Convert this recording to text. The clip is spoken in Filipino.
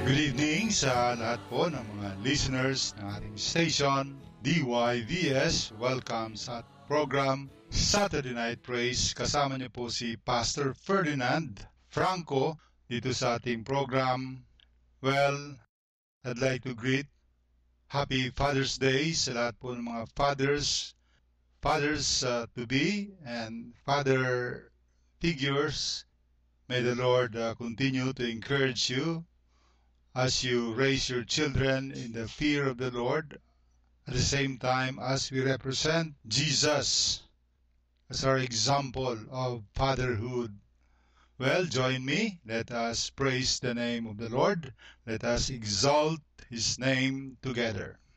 Good evening sa lahat po ng mga listeners ng ating station, DYVS. Welcome sa program Saturday Night Praise. Kasama niyo po si Pastor Ferdinand Franco dito sa ating program. Well, I'd like to greet Happy Father's Day sa lahat po ng mga fathers to be and father figures. May the Lord continue to encourage you as you raise your children in the fear of the Lord, at the same time as we represent Jesus as our example of fatherhood. Well, join me. Let us praise the name of the Lord. Let us exalt His name together.